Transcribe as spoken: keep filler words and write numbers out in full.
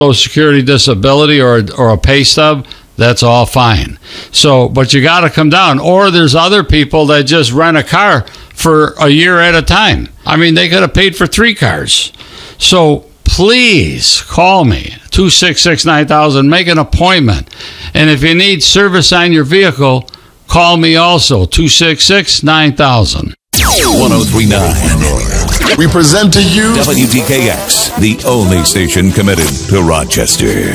Social Security disability or, or a pay stub, that's all fine. So, but you got to come down. Or there's other people that just rent a car for a year at a time. I mean, they could have paid for three cars. So please call me, two six six, nine thousand, make an appointment. And if you need service on your vehicle, call me also, two six six, nine thousand. one oh three point nine. We present to you W D K X, the only station committed to Rochester.